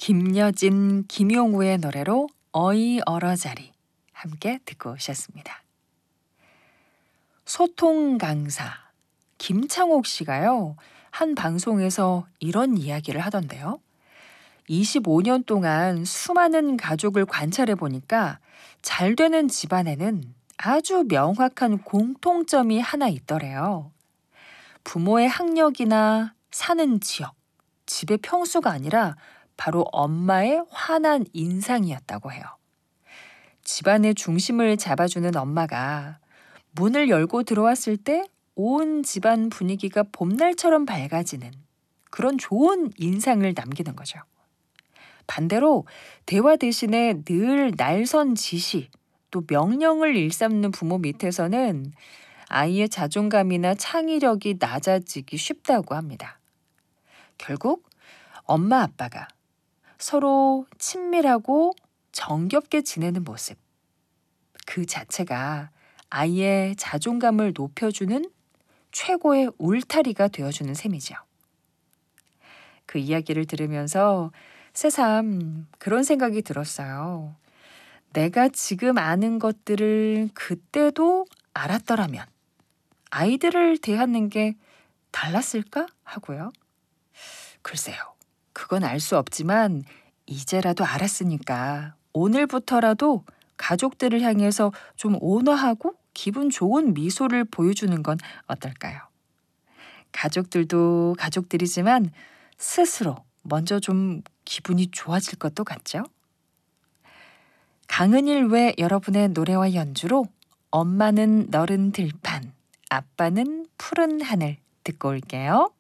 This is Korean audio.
김여진, 김용우의 노래로 어이 얼어자리 함께 듣고 오셨습니다. 소통 강사 김창옥 씨가요, 한 방송에서 이런 이야기를 하던데요. 25년 동안 수많은 가족을 관찰해 보니까 잘 되는 집안에는 아주 명확한 공통점이 하나 있더래요. 부모의 학력이나 사는 지역, 집의 평수가 아니라 바로 엄마의 환한 인상이었다고 해요. 집안의 중심을 잡아주는 엄마가 문을 열고 들어왔을 때 온 집안 분위기가 봄날처럼 밝아지는 그런 좋은 인상을 남기는 거죠. 반대로 대화 대신에 늘 날선 지시, 또 명령을 일삼는 부모 밑에서는 아이의 자존감이나 창의력이 낮아지기 쉽다고 합니다. 결국 엄마 아빠가 서로 친밀하고 정겹게 지내는 모습, 그 자체가 아이의 자존감을 높여주는 최고의 울타리가 되어주는 셈이죠. 그 이야기를 들으면서 새삼 그런 생각이 들었어요. 내가 지금 아는 것들을 그때도 알았더라면 아이들을 대하는 게 달랐을까 하고요. 글쎄요. 그건 알 수 없지만 이제라도 알았으니까 오늘부터라도 가족들을 향해서 좀 온화하고 기분 좋은 미소를 보여주는 건 어떨까요? 가족들도 가족들이지만 스스로 먼저 좀 기분이 좋아질 것도 같죠? 강은일 외 여러분의 노래와 연주로 엄마는 너른 들판, 아빠는 푸른 하늘 듣고 올게요.